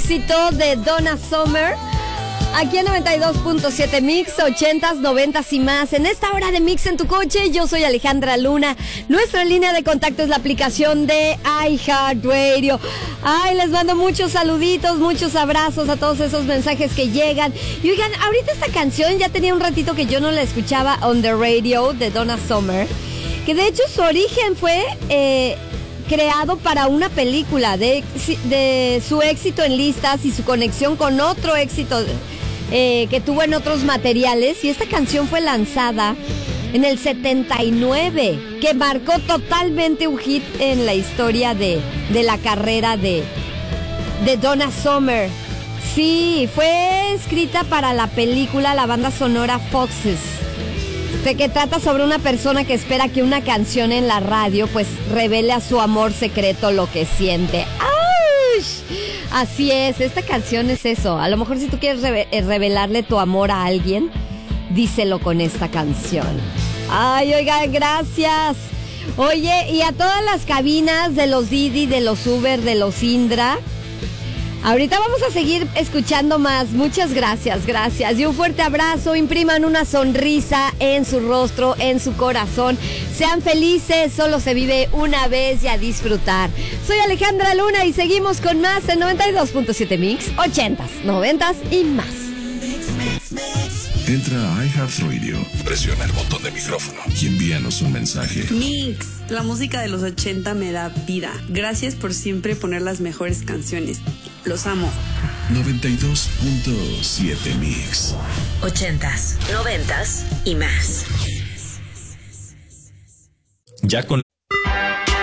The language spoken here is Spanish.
éxito de Donna Summer. Aquí en 92.7 Mix, 80s, 90s y más. En esta hora de Mix en tu coche, yo soy Alejandra Luna. Nuestra línea de contacto es la aplicación de iHeartRadio. Ay, les mando muchos saluditos, muchos abrazos a todos esos mensajes que llegan. Y oigan, ahorita esta canción ya tenía un ratito que yo no la escuchaba on the radio de Donna Summer. Que de hecho su origen fue creado para una película de su éxito en listas y su conexión con otro éxito que tuvo en otros materiales. Y esta canción fue lanzada en el 79, que marcó totalmente un hit en la historia de la carrera de Donna Summer. Sí, fue escrita para la película, la banda sonora Foxes, que trata sobre una persona que espera que una canción en la radio pues revele a su amor secreto lo que siente. ¡Auch! Así es, esta canción es eso. A lo mejor si tú quieres revelarle tu amor a alguien, díselo con esta canción. Ay, oigan, gracias. Oye, y a todas las cabinas de los Didi, de los Uber, de los Indra, ahorita vamos a seguir escuchando más. Muchas gracias, gracias. Y un fuerte abrazo. Impriman una sonrisa en su rostro, en su corazón. Sean felices, solo se vive una vez y a disfrutar. Soy Alejandra Luna y seguimos con más en 92.7 Mix, 80s, 90s y más. Entra a iHeartRadio, presiona el botón de micrófono y envíanos un mensaje. Mix, la música de los 80 me da vida. Gracias por siempre poner las mejores canciones. Los amo. 92.7 Mix. 80s, 90s y más. Ya con